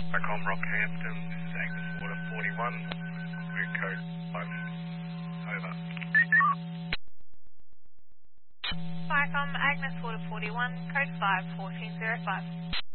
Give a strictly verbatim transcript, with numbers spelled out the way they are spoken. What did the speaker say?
Vicom Rockhampton, this is Agnes Water forty-one, route code five, over. Vicom Agnes Water forty-one, code five, fourteen zero five.